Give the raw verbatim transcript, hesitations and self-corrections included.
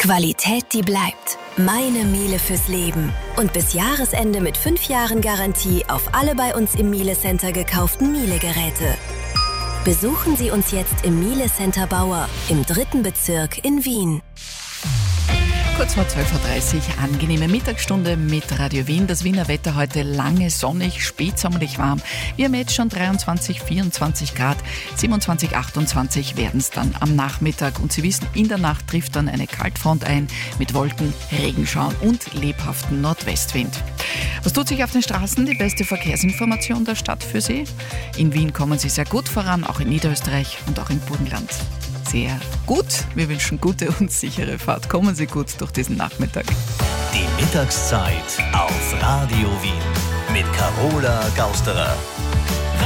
Qualität, die bleibt. Meine Miele fürs Leben. Und bis Jahresende mit fünf Jahren Garantie auf alle bei uns im Miele Center gekauften Miele-Geräte. Besuchen Sie uns jetzt im Miele Center Bauer im dritten Bezirk in Wien. Kurz vor zwölf Uhr dreißig, angenehme Mittagsstunde mit Radio Wien. Das Wiener Wetter heute lange sonnig, spätsommerlich warm. Wir haben jetzt schon dreiundzwanzig, vierundzwanzig Grad, siebenundzwanzig, achtundzwanzig werden es dann am Nachmittag. Und Sie wissen, in der Nacht trifft dann eine Kaltfront ein mit Wolken, Regenschauern und lebhaftem Nordwestwind. Was tut sich auf den Straßen? Die beste Verkehrsinformation der Stadt für Sie. In Wien kommen Sie sehr gut voran, auch in Niederösterreich und auch im Burgenland. Sehr gut. Wir wünschen gute und sichere Fahrt. Kommen Sie gut durch diesen Nachmittag. Die Mittagszeit auf Radio Wien mit Carola Gausterer.